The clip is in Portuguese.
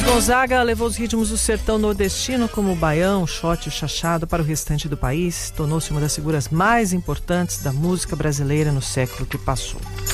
Gonzaga levou os ritmos do sertão nordestino, como o baião, o xote e o chachado, para o restante do país. Tornou-se uma das figuras mais importantes da música brasileira no século que passou.